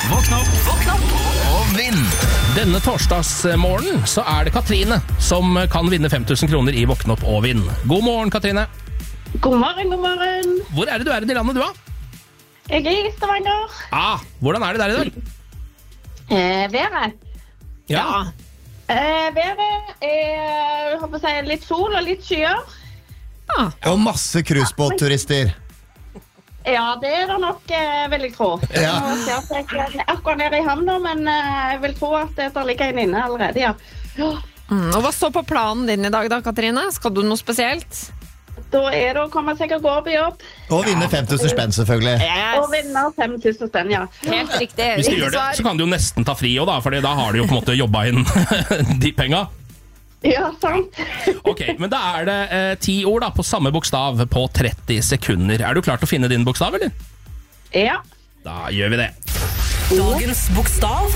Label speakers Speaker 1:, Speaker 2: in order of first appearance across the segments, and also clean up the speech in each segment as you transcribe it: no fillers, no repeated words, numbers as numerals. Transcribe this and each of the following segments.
Speaker 1: Våkn opp og vinn.
Speaker 2: Denne torsdagsmorgen så det Katrine som kan vinne 5000 kroner i Våkn opp og vinn. God morgen, Katrine.
Speaker 3: God morgen.
Speaker 2: Hvor det du i det landet du
Speaker 3: Jeg i Stavanger.
Speaker 2: Hvordan det der i dag?
Speaker 3: Været?
Speaker 2: Ja.
Speaker 3: Været jeg håper å si, litt sol og litt skyer.
Speaker 4: Og masse cruisebåtturister.
Speaker 3: Ja, det det nok, vil jeg tro.
Speaker 4: Ja.
Speaker 3: Jeg ser ikke akkurat nede i havna, men jeg vil tro at det ligger en inne allerede, ja.
Speaker 5: Og hva står på planen din i dag da, Katrine? Skal du noe spesielt?
Speaker 3: Da det å komme seg og gå på jobb.
Speaker 4: Og vinne 5000 spenn, selvfølgelig.
Speaker 3: Og vinne 5000 spenn, ja.
Speaker 5: Helt riktig.
Speaker 2: Hvis du gjør det, så kan du jo nesten ta fri også da, for da har du jo på en måte jobbet inn de penga.
Speaker 3: Ja, sant.
Speaker 2: Ok, men da det 10 ord da, på samme bokstav på 30 sekunder. Du klar til å finne din bokstav, eller?
Speaker 3: Ja.
Speaker 2: Da gjør vi det.
Speaker 6: Dagens bokstav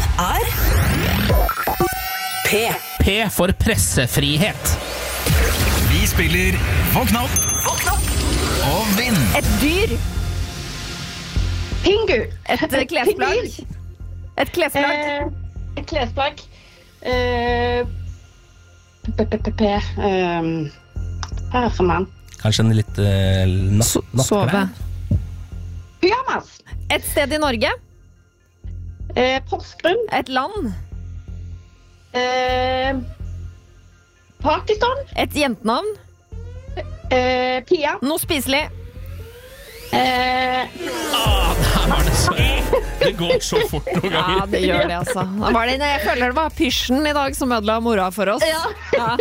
Speaker 6: P.
Speaker 2: P for pressefrihet.
Speaker 1: Vi spiller Våkn opp og vinn.
Speaker 5: Et dyr.
Speaker 3: Pingu.
Speaker 5: Et klesplagg. Et klesplagg.
Speaker 3: Et klesplagg. Mann.
Speaker 2: Kanskje en litt nattklær?
Speaker 5: Sove.
Speaker 3: Pyjamas.
Speaker 5: Et sted i Norge.
Speaker 3: Porsgrunn.
Speaker 5: Et land.
Speaker 3: Pakistan.
Speaker 5: Et jentenavn.
Speaker 3: Pia.
Speaker 5: Noe spiselig.
Speaker 2: Der var det så. Det går så fort noen ganger.
Speaker 5: Ja, det gjør det altså. Jeg føler det var pysjen i dag som ødela mora for oss. Ja.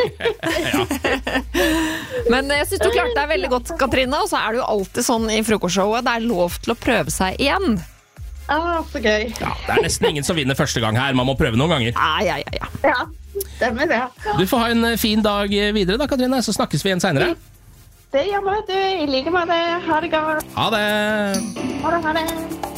Speaker 5: Men jeg synes du klarte deg veldig godt, Katrine. Og så det jo alltid sånn i frokostshowet. Det lov til å prøve seg igjen.
Speaker 3: Så gøy.
Speaker 2: Ja, det nesten ingen som vinner første gang her. Man må prøve noen ganger.
Speaker 3: Ja, stemmer det.
Speaker 2: Du får ha en fin dag videre da, Katrine. Så snakkes vi igjen senere.
Speaker 3: Det gjør vi, du. I like måte. Ha det godt.
Speaker 2: Ha det!
Speaker 3: Ha det.